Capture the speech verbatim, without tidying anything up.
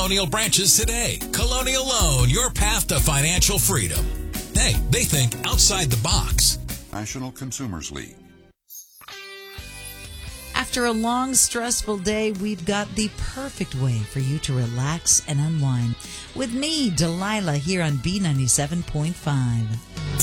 Colonial branches today. Colonial Loan, your path to financial freedom. Hey, they think outside the box. National Consumers League. After a long, stressful day, we've got the perfect way for you to relax and unwind. With me, Delilah, here on B ninety-seven point five.